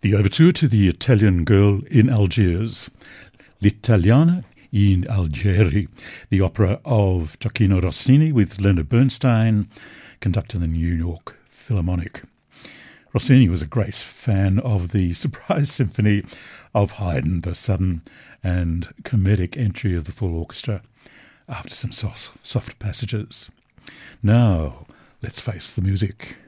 The overture to the Italian Girl in Algiers, L'Italiana in Algeri, the opera of Gioacchino Rossini with Leonard Bernstein, conducting the New York Philharmonic. Rossini was a great fan of the Surprise Symphony of Haydn, the sudden and comedic entry of the full orchestra after some soft passages. Now, let's face the music.